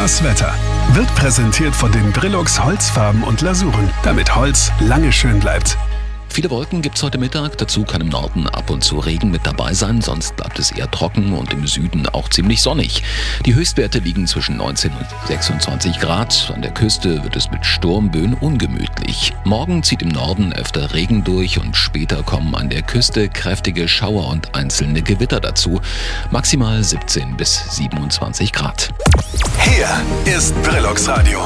Das Wetter wird präsentiert von den Brillux Holzfarben und Lasuren, damit Holz lange schön bleibt. Viele Wolken gibt's heute Mittag, dazu kann im Norden ab und zu Regen mit dabei sein, sonst bleibt es eher trocken und im Süden auch ziemlich sonnig. Die Höchstwerte liegen zwischen 19 und 26 Grad, an der Küste wird es mit Sturmböen ungemütlich. Morgen zieht im Norden öfter Regen durch und später kommen an der Küste kräftige Schauer und einzelne Gewitter dazu, maximal 17 bis 27 Grad. Hier ist Brillux Radio.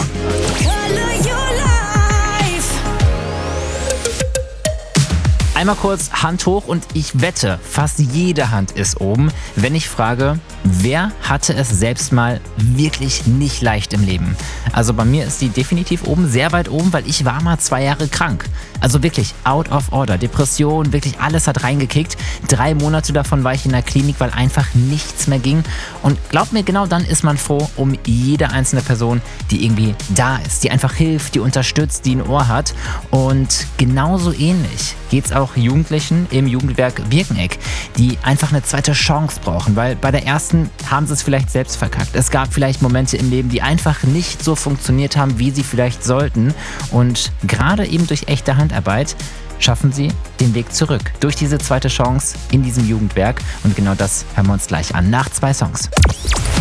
Einmal kurz Hand hoch und ich wette, fast jede Hand ist oben, wenn ich frage, wer hatte es selbst mal wirklich nicht leicht im Leben? Also bei mir ist die definitiv oben, sehr weit oben, weil ich war mal 2 Jahre krank. Also wirklich out of order, Depression, wirklich alles hat reingekickt. 3 Monate davon war ich in der Klinik, weil einfach nichts mehr ging. Und glaub mir, genau dann ist man froh um jede einzelne Person, die irgendwie da ist, die einfach hilft, die unterstützt, die ein Ohr hat. Und genauso ähnlich geht es auch Jugendlichen im Jugendwerk Birkeneck, die einfach eine zweite Chance brauchen, weil bei der ersten haben sie es vielleicht selbst verkackt. Es gab vielleicht Momente im Leben, die einfach nicht so funktioniert haben, wie sie vielleicht sollten. Und gerade eben durch echte Handarbeit schaffen sie den Weg zurück durch diese zweite Chance in diesem Jugendwerk. Und genau das hören wir uns gleich an, nach 2 Songs.